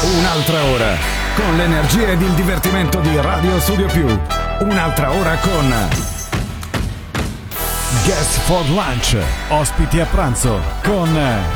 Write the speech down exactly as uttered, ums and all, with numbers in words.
Un'altra ora con l'energia ed il divertimento di Radio Studio Più. Un'altra ora con Guest for Lunch, ospiti a pranzo con